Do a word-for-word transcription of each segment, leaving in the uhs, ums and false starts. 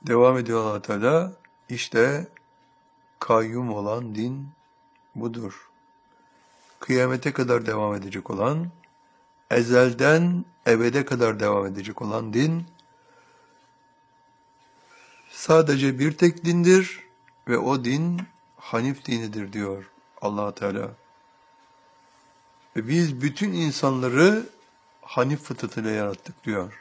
Devam ediyor Allah Teala. İşte kayyum olan din budur. Kıyamete kadar devam edecek olan, ezelden ebede kadar devam edecek olan din, sadece bir tek dindir ve o din Hanif dinidir diyor Allah Teala. Ve biz bütün insanları Hanif fıtratıyla yarattık diyor.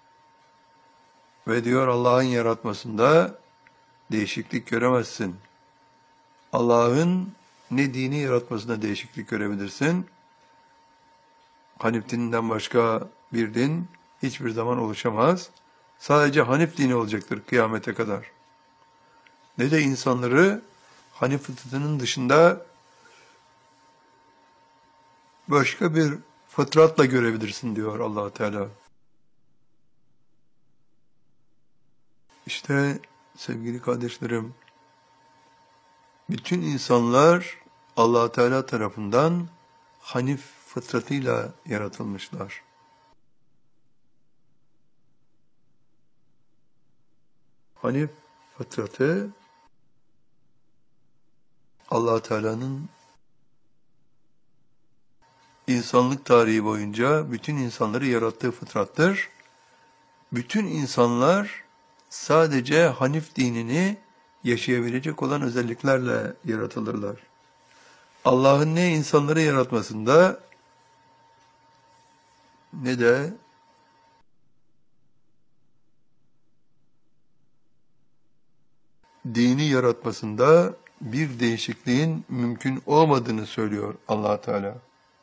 Ve diyor Allah'ın yaratmasında değişiklik göremezsin. Allah'ın ne dini yaratmasında değişiklik görebilirsin. Hanif dininden başka bir din hiçbir zaman oluşamaz. Sadece Hanif dini olacaktır kıyamete kadar. Ne de insanları Hanif fıtratının dışında başka bir fıtratla görebilirsin diyor Allah Teala. İşte sevgili kardeşlerim, bütün insanlar Allah Teala tarafından Hanif fıtratıyla yaratılmışlar. Hanif fıtratı Allah Teala'nın insanlık tarihi boyunca bütün insanları yarattığı fıtrattır. Bütün insanlar sadece Hanif dinini yaşayabilecek olan özelliklerle yaratılırlar. Allah'ın ne insanları yaratmasında ne de dini yaratmasında bir değişikliğin mümkün olmadığını söylüyor Allah Teala.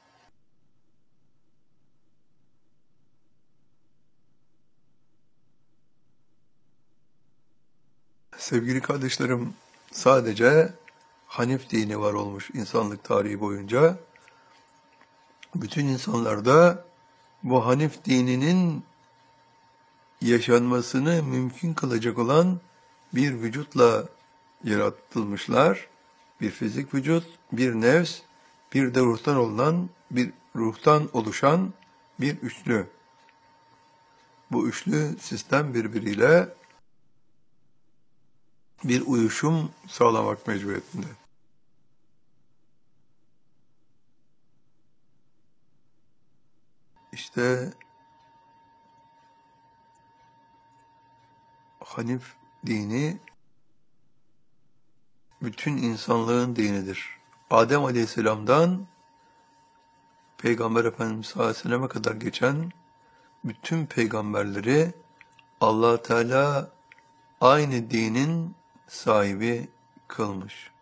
Sevgili kardeşlerim, sadece Hanif dini var olmuş insanlık tarihi boyunca. Bütün insanlarda bu Hanif dininin yaşanmasını mümkün kılacak olan bir vücutla yaratılmışlar. Bir fizik vücut, bir nefs, bir de ruhtan olunan, bir ruhtan oluşan bir üçlü. Bu üçlü sistem birbiriyle bir uyuşum sağlamak mecburiyetinde. İşte Hanif dini bütün insanlığın dinidir. Adem Aleyhisselam'dan Peygamber Efendimiz sallallahu aleyhi ve selleme kadar geçen bütün peygamberleri Allah Teala aynı dinin sahibi kılmış.